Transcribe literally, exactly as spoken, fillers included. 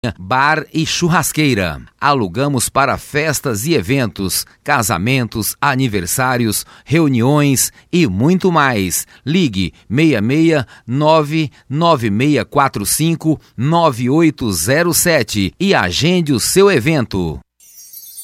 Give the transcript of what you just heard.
Bar e churrasqueira. Alugamos para festas e eventos, casamentos, aniversários, reuniões e muito mais. Ligue seis seis nove nove seis quatro cinco nove oito zero sete e agende o seu evento.